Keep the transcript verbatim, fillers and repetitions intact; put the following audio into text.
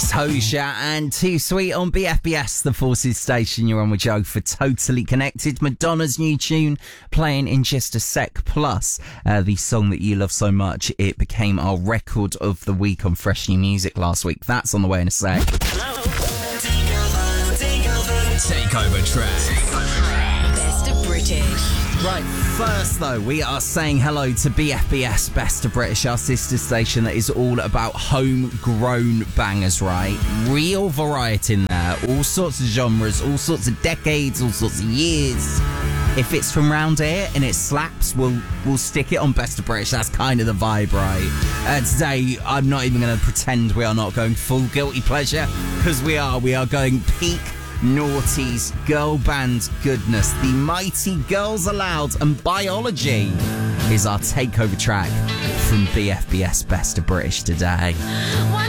Tosha and Too Sweet on B F B S, the Forces station. You're on with Joe for Totally Connected. Madonna's new tune playing in just a sec. Plus, uh, the song that you love so much, it became our record of the week on Fresh New Music last week. That's on the way in a sec. Takeover track. Best of British. Right, first though, we are saying hello to B F B S, Best of British, our sister station that is all about homegrown bangers, right? Real variety in there, all sorts of genres, all sorts of decades, all sorts of years. If it's from round here and it slaps, we'll we'll stick it on Best of British. That's kind of the vibe, right? Uh, today, I'm not even going to pretend we are not going full guilty pleasure, because we are. We are going peak noughties, girl band goodness. The mighty Girls Aloud and Biology is our takeover track from B F B S Best of British today.